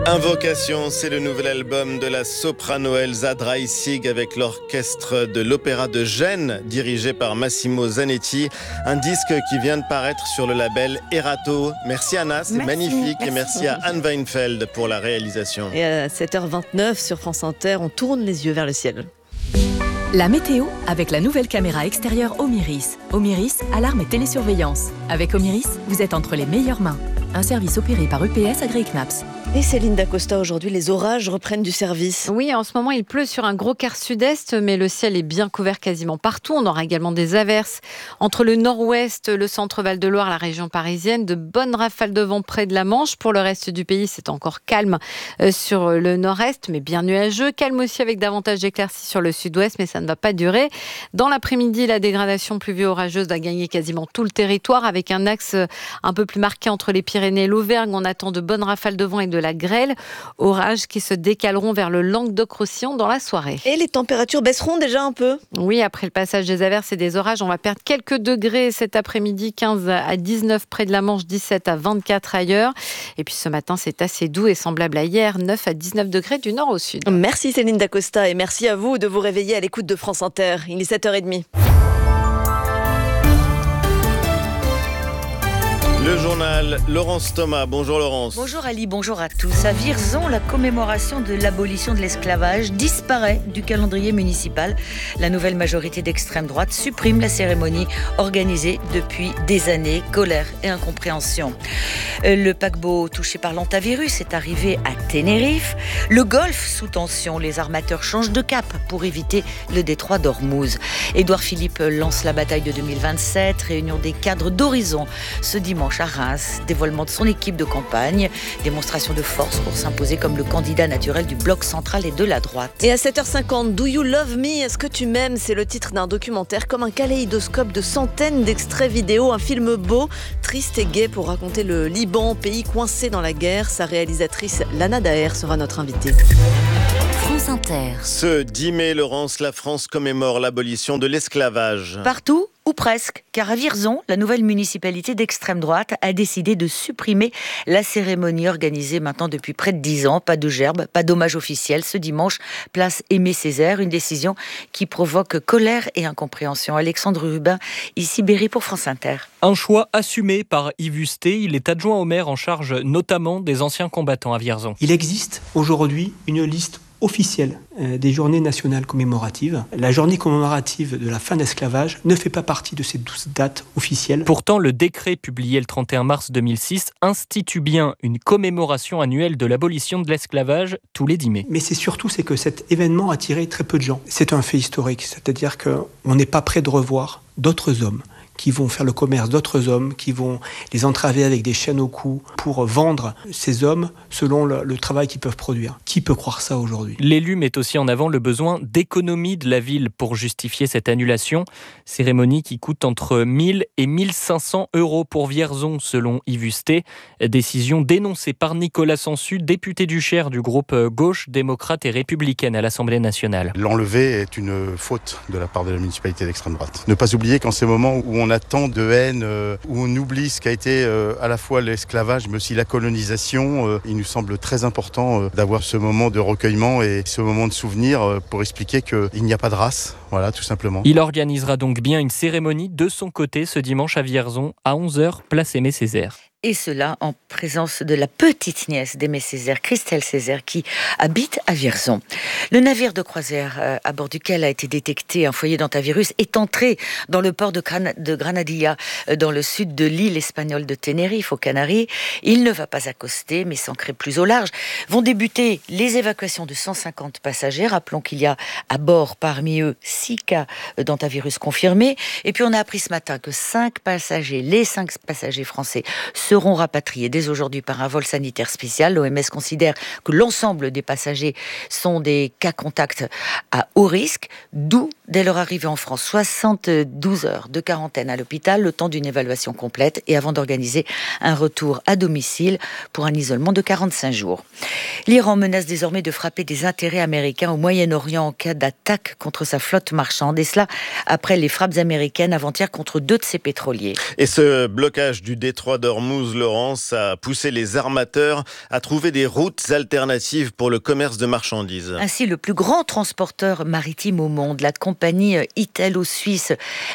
Invocation, c'est le nouvel album de la soprano Elsa Dreissig avec l'orchestre de l'Opéra de Gênes, dirigé par Massimo Zanetti. Un disque qui vient de paraître sur le label Erato. Merci Anna, c'est magnifique. Et merci à Anne Weinfeld pour la réalisation. Et à 7h29 sur France Inter, on tourne les yeux vers le ciel. La météo avec la nouvelle caméra extérieure Omiris. Omiris, alarme et télésurveillance. Avec Omiris, vous êtes entre les meilleures mains. Un service opéré par EPS agréé CNAPS. Et Céline Dacosta, aujourd'hui, les orages reprennent du service. Oui, en ce moment, il pleut sur un gros quart sud-est, mais le ciel est bien couvert quasiment partout. On aura également des averses entre le nord-ouest, le centre Val-de-Loire, la région parisienne. De bonnes rafales de vent près de la Manche. Pour le reste du pays, c'est encore calme sur le nord-est, mais bien nuageux. Calme aussi avec davantage d'éclaircies sur le sud-ouest, mais ça ne va pas durer. Dans l'après-midi, la dégradation pluvio-orageuse va gagner quasiment tout le territoire, avec un axe un peu plus marqué entre les Pyrénées et l'Auvergne. On attend de bonnes rafales de vent et de la grêle, orages qui se décaleront vers le Languedoc-Roussillon dans la soirée. Et les températures baisseront déjà un peu. Oui, après le passage des averses et des orages, on va perdre quelques degrés cet après-midi, 15 à 19 près de la Manche, 17 à 24 ailleurs. Et puis ce matin, c'est assez doux et semblable à hier, 9 à 19 degrés du nord au sud. Merci Céline Dacosta et merci à vous de vous réveiller à l'écoute de France Inter. Il est 7h30. Le journal, Laurence Thomas. Bonjour Laurence. Bonjour Ali, bonjour à tous. À Vierzon, la commémoration de l'abolition de l'esclavage disparaît du calendrier municipal. La nouvelle majorité d'extrême droite supprime la cérémonie organisée depuis des années. Colère et incompréhension. Le paquebot touché par l'hantavirus est arrivé à Tenerife. Le Golfe sous tension. Les armateurs changent de cap pour éviter le détroit d'Ormuz. Édouard Philippe lance la bataille de 2027. Réunion des cadres d'Horizon ce dimanche à Reims, dévoilement de son équipe de campagne, démonstration de force pour s'imposer comme le candidat naturel du bloc central et de la droite. Et à 7h50, Do You Love Me? Est-ce que tu m'aimes? C'est le titre d'un documentaire comme un kaléidoscope de centaines d'extraits vidéo, un film beau, triste et gai pour raconter le Liban, pays coincé dans la guerre. Sa réalisatrice Lana Daher sera notre invitée. France Inter. Ce 10 mai, Laurence, la France commémore l'abolition de l'esclavage. Partout ou presque, car à Vierzon, la nouvelle municipalité d'extrême droite a décidé de supprimer la cérémonie organisée maintenant depuis près de 10 ans. Pas de gerbe, pas d'hommage officiel. Ce dimanche, place Aimé Césaire, une décision qui provoque colère et incompréhension. Alexandre Rubin, ici Berry pour France Inter. Un choix assumé par Yves Hustet. Il est adjoint au maire en charge notamment des anciens combattants à Vierzon. Il existe aujourd'hui une liste officielle des journées nationales commémoratives. La journée commémorative de la fin de l'esclavage ne fait pas partie de ces 12 dates officielles. Pourtant, le décret publié le 31 mars 2006 institue bien une commémoration annuelle de l'abolition de l'esclavage tous les 10 mai. Mais c'est que cet événement a attiré très peu de gens. C'est un fait historique, c'est-à-dire qu'on n'est pas prêt de revoir d'autres hommes qui vont faire le commerce d'autres hommes, qui vont les entraver avec des chaînes au cou pour vendre ces hommes selon le travail qu'ils peuvent produire. Qui peut croire ça aujourd'hui ? L'élu met aussi en avant le besoin d'économie de la ville pour justifier cette annulation. Cérémonie qui coûte entre 1000 et 1500 euros pour Vierzon, selon Yves Hustet. Décision dénoncée par Nicolas Sansu, député du Cher du groupe Gauche, démocrate et républicaine à l'Assemblée nationale. L'enlever est une faute de la part de la municipalité d'extrême droite. Ne pas oublier qu'en ces moments où on a tant de haine, où on oublie ce qu'a été à la fois l'esclavage mais aussi la colonisation, il nous semble très important d'avoir ce moment de recueillement et ce moment de souvenir pour expliquer qu'il n'y a pas de race, voilà, tout simplement. Il organisera donc bien une cérémonie de son côté ce dimanche à Vierzon à 11h, place Aimé Césaire. Et cela en présence de la petite nièce d'Aimé Césaire, Christelle Césaire, qui habite à Vierzon. Le navire de croisière à bord duquel a été détecté un foyer d'hantavirus est entré dans le port de Granadilla, dans le sud de l'île espagnole de Tenerife, aux Canaries. Il ne va pas accoster, mais s'ancrer plus au large. Vont débuter les évacuations de 150 passagers. Rappelons qu'il y a à bord, parmi eux, 6 cas d'hantavirus confirmés. Et puis on a appris ce matin que les 5 passagers français seront rapatriés dès aujourd'hui par un vol sanitaire spécial. L'OMS considère que l'ensemble des passagers sont des cas contacts à haut risque, d'où dès leur arrivée en France. 72 heures de quarantaine à l'hôpital, le temps d'une évaluation complète et avant d'organiser un retour à domicile pour un isolement de 45 jours. L'Iran menace désormais de frapper des intérêts américains au Moyen-Orient en cas d'attaque contre sa flotte marchande. Et cela après les frappes américaines avant-hier contre 2 de ses pétroliers. Et ce blocage du détroit d'Ormuz, Laurence, a poussé les armateurs à trouver des routes alternatives pour le commerce de marchandises. Ainsi, le plus grand transporteur maritime au monde, la compagnie italo-suisse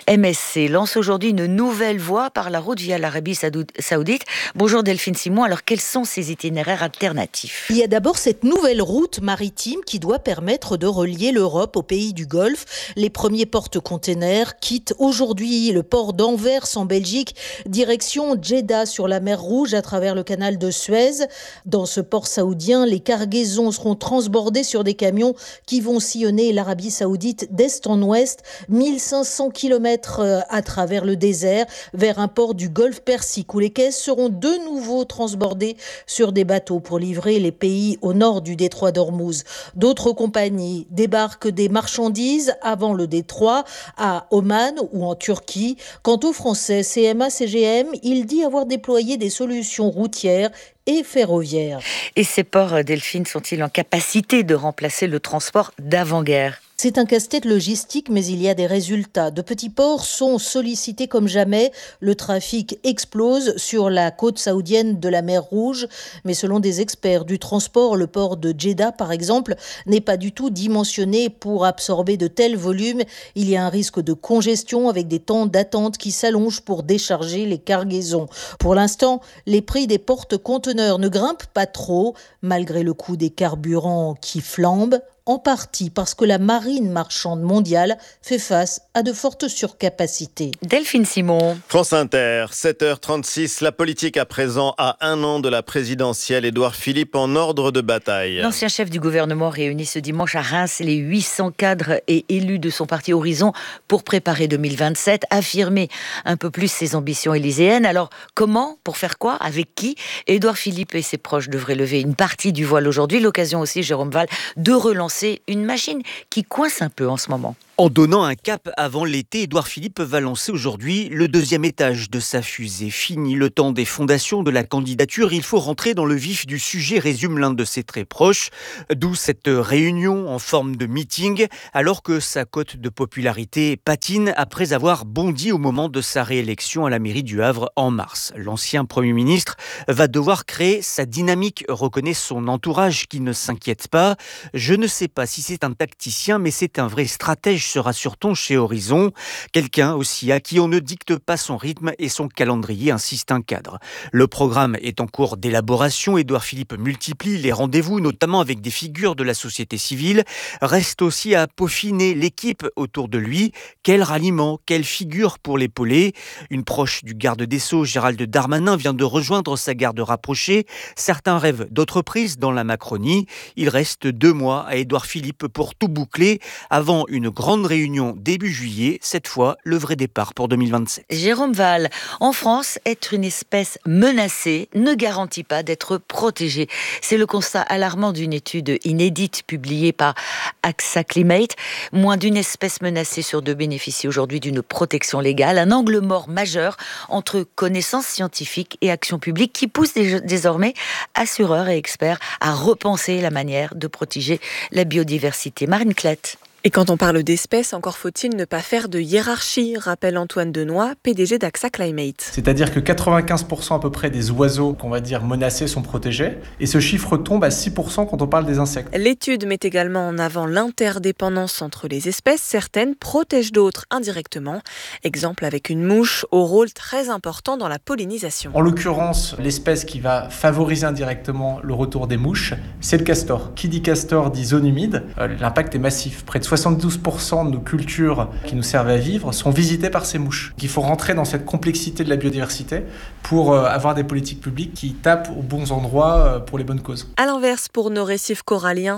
MSC, lance aujourd'hui une nouvelle voie par la route via l'Arabie Saoudite. Bonjour Delphine Simon, alors quels sont ces itinéraires alternatifs ? Il y a d'abord cette nouvelle route maritime qui doit permettre de relier l'Europe aux pays du Golfe. Les premiers porte-containers quittent aujourd'hui le port d'Anvers en Belgique, direction Jeddah sur la mer Rouge à travers le canal de Suez. Dans ce port saoudien, les cargaisons seront transbordées sur des camions qui vont sillonner l'Arabie Saoudite d'est en ouest, 1500 km à travers le désert, vers un port du Golfe Persique où les caisses seront de nouveau transbordées sur des bateaux pour livrer les pays au nord du détroit d'Ormuz. D'autres compagnies débarquent des marchandises avant le détroit à Oman ou en Turquie. Quant aux Français CMA-CGM, il dit avoir déployé des solutions routières et ferroviaires. Et ces ports, Delphine, sont-ils en capacité de remplacer le transport d'avant-guerre ? C'est un casse-tête logistique, mais il y a des résultats. De petits ports sont sollicités comme jamais. Le trafic explose sur la côte saoudienne de la mer Rouge. Mais selon des experts du transport, le port de Jeddah, par exemple, n'est pas du tout dimensionné pour absorber de tels volumes. Il y a un risque de congestion avec des temps d'attente qui s'allongent pour décharger les cargaisons. Pour l'instant, les prix des porte-conteneurs ne grimpent pas trop, malgré le coût des carburants qui flambent. En partie parce que la marine marchande mondiale fait face à de fortes surcapacités. Delphine Simon. France Inter, 7h36, la politique à présent à 1 an de la présidentielle. Édouard Philippe en ordre de bataille. L'ancien chef du gouvernement réunit ce dimanche à Reims les 800 cadres et élus de son parti Horizon pour préparer 2027, affirmer un peu plus ses ambitions élyséennes. Alors comment ? Pour faire quoi ? Avec qui ? Édouard Philippe et ses proches devraient lever une partie du voile aujourd'hui. L'occasion aussi, Jérôme Val, de relancer une machine qui coince un peu en ce moment. En donnant un cap avant l'été, Édouard Philippe va lancer aujourd'hui le 2e étage de sa fusée. Fini le temps des fondations de la candidature, il faut rentrer dans le vif du sujet, résume l'un de ses très proches. D'où cette réunion en forme de meeting, alors que sa cote de popularité patine après avoir bondi au moment de sa réélection à la mairie du Havre en mars. L'ancien Premier ministre va devoir créer sa dynamique, reconnaît son entourage qui ne s'inquiète pas. Je ne sais pas si c'est un tacticien, mais c'est un vrai stratège, se rassure-t-on chez Horizon. Quelqu'un aussi à qui on ne dicte pas son rythme et son calendrier, insiste un cadre. Le programme est en cours d'élaboration. Édouard Philippe multiplie les rendez-vous, notamment avec des figures de la société civile. Reste aussi à peaufiner l'équipe autour de lui. Quel ralliement, quelle figure pour l'épauler. Une proche du garde des Sceaux, Gérald Darmanin, vient de rejoindre sa garde rapprochée. Certains rêvent d'autres prises dans la Macronie. Il reste 2 mois à Édouard Philippe pour tout boucler avant une grande réunion début juillet, cette fois le vrai départ pour 2027. Jérôme Val, en France, être une espèce menacée ne garantit pas d'être protégée. C'est le constat alarmant d'une étude inédite publiée par AXA Climate. Moins d'une espèce menacée sur 2 bénéficie aujourd'hui d'une protection légale, un angle mort majeur entre connaissances scientifiques et action publique qui pousse désormais assureurs et experts à repenser la manière de protéger la biodiversité. Marine Klett. Et quand on parle d'espèces, encore faut-il ne pas faire de hiérarchie, rappelle Antoine Denoy, PDG d'AXA Climate. C'est-à-dire que 95% à peu près des oiseaux qu'on va dire menacés sont protégés, et ce chiffre tombe à 6% quand on parle des insectes. L'étude met également en avant l'interdépendance entre les espèces, certaines protègent d'autres indirectement. Exemple avec une mouche au rôle très important dans la pollinisation. En l'occurrence, l'espèce qui va favoriser indirectement le retour des mouches, c'est le castor. Qui dit castor dit zone humide, l'impact est massif. Près de 72% de nos cultures qui nous servent à vivre sont visitées par ces mouches. Il faut rentrer dans cette complexité de la biodiversité pour avoir des politiques publiques qui tapent aux bons endroits pour les bonnes causes. À l'inverse, pour nos récifs coralliens,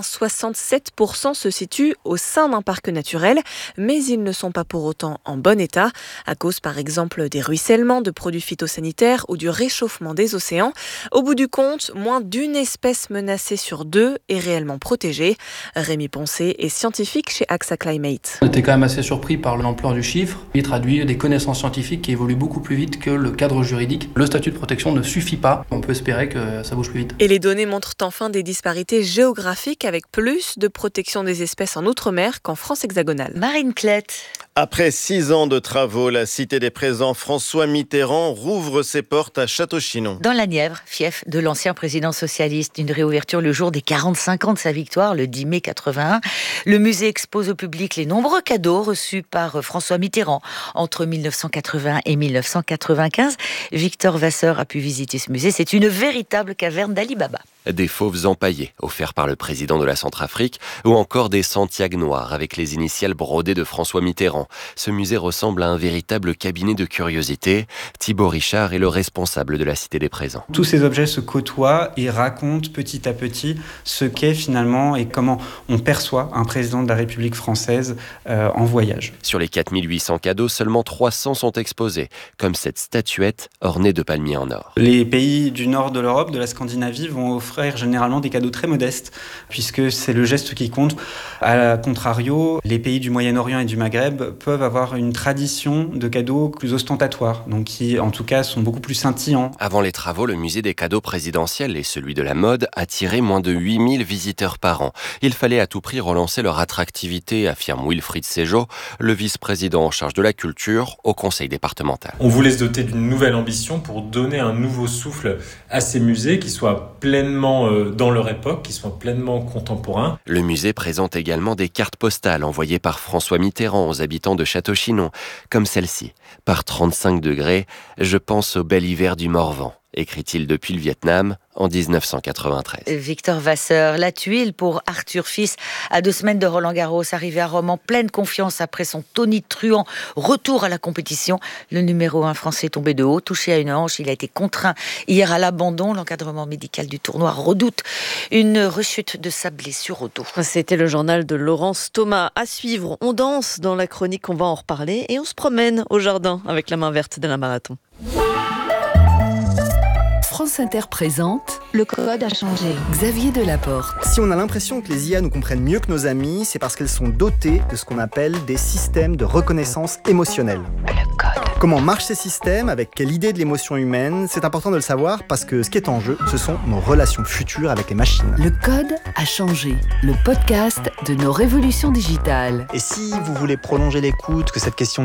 67% se situent au sein d'un parc naturel, mais ils ne sont pas pour autant en bon état, à cause par exemple des ruissellements, de produits phytosanitaires ou du réchauffement des océans. Au bout du compte, moins d'une espèce menacée sur 2 est réellement protégée. Rémi Poncé est scientifique chez chez AXA Climate. On était quand même assez surpris par l'ampleur du chiffre. Il traduit des connaissances scientifiques qui évoluent beaucoup plus vite que le cadre juridique. Le statut de protection ne suffit pas. On peut espérer que ça bouge plus vite. Et les données montrent enfin des disparités géographiques avec plus de protection des espèces en Outre-mer qu'en France hexagonale. Marine Clette. Après 6 ans de travaux, la Cité des Présents François Mitterrand rouvre ses portes à Château-Chinon. Dans la Nièvre, fief de l'ancien président socialiste, une réouverture le jour des 45 ans de sa victoire, le 10 mai 81. Le musée expose au public les nombreux cadeaux reçus par François Mitterrand entre 1980 et 1995. Victor Vasseur a pu visiter ce musée. C'est une véritable caverne d'Ali Baba. Des fauves empaillés offerts par le président de la Centrafrique ou encore des Santiago noirs avec les initiales brodées de François Mitterrand. Ce musée ressemble à un véritable cabinet de curiosité. Thibaut Richard est le responsable de la Cité des Présents. Tous ces objets se côtoient et racontent petit à petit ce qu'est finalement et comment on perçoit un président de la République française en voyage. Sur les 4800 cadeaux, seulement 300 sont exposés, comme cette statuette ornée de palmiers en or. Les pays du nord de l'Europe, de la Scandinavie, vont offrir généralement des cadeaux très modestes, puisque c'est le geste qui compte. À contrario, les pays du Moyen-Orient et du Maghreb peuvent avoir une tradition de cadeaux plus ostentatoires, donc qui en tout cas sont beaucoup plus scintillants. Avant les travaux, le musée des cadeaux présidentiels et celui de la mode attiraient moins de 8000 visiteurs par an. Il fallait à tout prix relancer leur attractivité, affirme Wilfried Séjot, le vice-président en charge de la culture au conseil départemental. On voulait se doter d'une nouvelle ambition pour donner un nouveau souffle à ces musées qui soient pleinement dans leur époque, qui soient pleinement contemporains. Le musée présente également des cartes postales envoyées par François Mitterrand aux habitants de Château-Chinon, comme celle-ci. Par 35 degrés, je pense au bel hiver du Morvan, écrit-il depuis le Vietnam en 1993. Victor Vasseur, la tuile pour Arthur Fils à 2 semaines de Roland-Garros, arrivé à Rome en pleine confiance après son tonitruant retour à la compétition. Le numéro 1 français est tombé de haut, touché à une hanche. Il a été contraint hier à l'abandon. L'encadrement médical du tournoi redoute une rechute de sa blessure au dos. C'était le journal de Laurence Thomas. À suivre, on danse dans la chronique, on va en reparler, et on se promène au jardin avec la main verte de la marathon. France Inter présente Le code a changé. Xavier Delaporte. Si on a l'impression que les IA nous comprennent mieux que nos amis, c'est parce qu'elles sont dotées de ce qu'on appelle des systèmes de reconnaissance émotionnelle. Le code. Comment marchent ces systèmes, avec quelle idée de l'émotion humaine, c'est important de le savoir parce que ce qui est en jeu, ce sont nos relations futures avec les machines. Le code a changé. Le podcast de nos révolutions digitales. Et si vous voulez prolonger l'écoute, que cette question